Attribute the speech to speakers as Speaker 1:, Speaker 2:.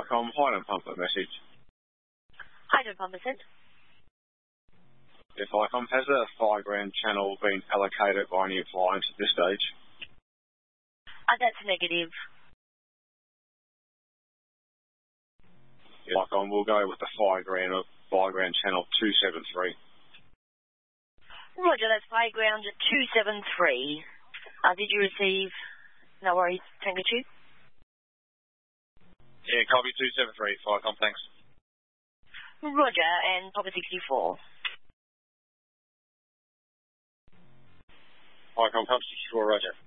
Speaker 1: Icom, Hyden Pumper message.
Speaker 2: Hyden Pumper sent.
Speaker 1: If Icom, has a $5,000 channel been allocated by any appliance at this stage?
Speaker 2: That's negative.
Speaker 1: Icom, we'll go with the $5,000 channel 273.
Speaker 2: Roger, that's $5,000 at 273. Did you receive? No worries, Tango 2?
Speaker 1: Yeah, copy 273, Icom, thanks.
Speaker 2: Roger, and Papa 64.
Speaker 1: Icom, Pump 64, roger.